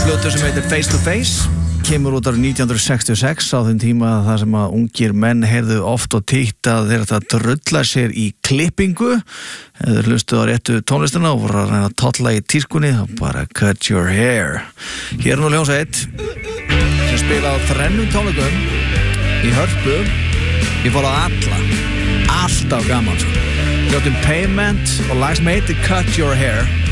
plötu sem heitir Face to Face, kemur út árið 1966 á þeim tíma þar sem að ungir menn heyrðu oft og títt að þeir þetta drulla sér í klippingu. Þeir hlustuðu á réttu tónlistina og voru að reyna að tolla í tískunni og bara cut your hair. Hér nú hljómsveit sem spila á 3 tónleikum í Hörpu. Ég fór á alla, alltaf gaman sko. Hljóttum Payment og lag sem heitir Cut Your Hair.